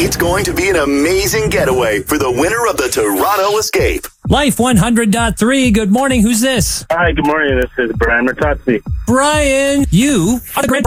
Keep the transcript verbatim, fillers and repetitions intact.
It's going to be an amazing getaway for the winner of the Toronto Escape. Life one hundred point three. Good morning. Who's this? Hi, good morning. This is Brian Mertazzi. Brian, you are the great